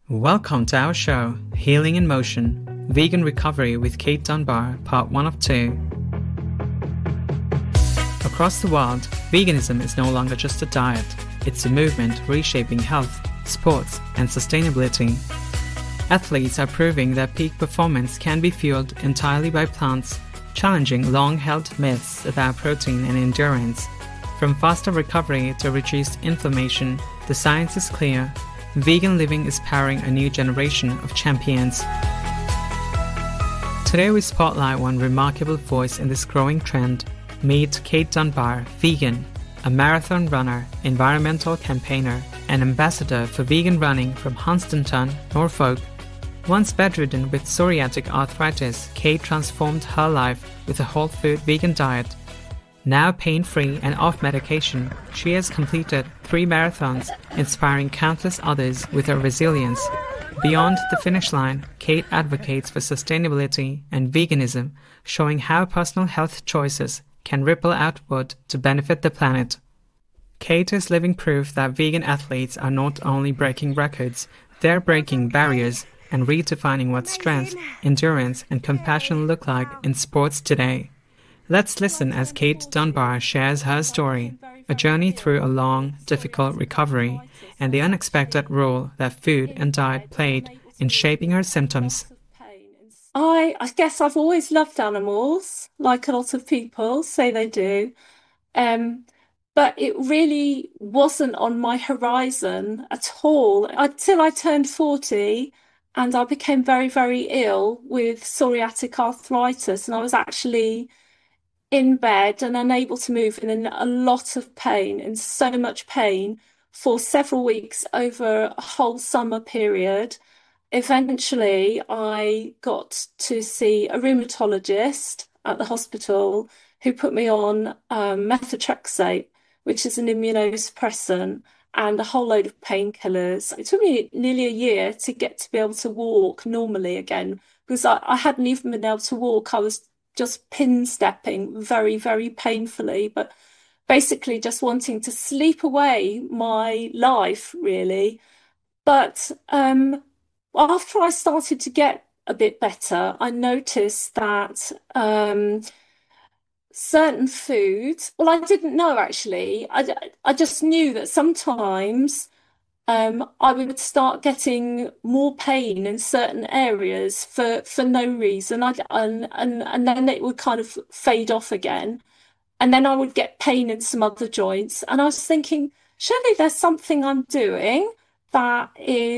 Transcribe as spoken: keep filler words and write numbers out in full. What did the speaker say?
Welcome to our show, Healing in Motion, Vegan Recovery with Kate Dunbar, part one of two. Across the world, veganism is no longer just a diet. It's a movement reshaping health, sports, and sustainability. Athletes are proving that peak performance can be fueled entirely by plants, challenging long-held myths about protein and endurance. From faster recovery to reduced inflammation, the science is clear. Vegan living is powering a new generation of champions. Today we spotlight one remarkable voice in this growing trend. Meet Kate Dunbar, vegan, a marathon runner, environmental campaigner, and ambassador for vegan running from Hunstanton, Norfolk. Once bedridden with psoriatic arthritis, Kate transformed her life with a whole food vegan diet. Now pain-free and off medication, she has completed three marathons, inspiring countless others with her resilience. Beyond the finish line, Kate advocates for sustainability and veganism, showing how personal health choices can ripple outward to benefit the planet. Kate is living proof that vegan athletes are not only breaking records, they're breaking barriers and redefining what strength, endurance, and compassion look like in sports today. Let's listen as Kate Dunbar shares her story, a journey through a long, difficult recovery, and the unexpected role that food and diet played in shaping her symptoms. I, I guess I've always loved animals, like a lot of people say they do, um, but it really wasn't on my horizon at all until I turned forty and I became very, very ill with psoriatic arthritis, and I was actually in bed and unable to move and in a lot of pain, and so much pain for several weeks over a whole summer period. Eventually, I got to see a rheumatologist at the hospital who put me on um, methotrexate, which is an immunosuppressant, and a whole load of painkillers. It took me nearly a year to get to be able to walk normally again, because I, I hadn't even been able to walk. I was just pin stepping very, very painfully, but basically just wanting to sleep away my life, really. But um, after I started to get a bit better, I noticed that um, certain foods, well, I didn't know actually. I, I just knew that sometimes um, I would start getting more pain in certain areas for for no reason. I, and, and and then it would kind of fade off again. And then I would get pain in some other joints. And I was thinking, surely there's something I'm doing that is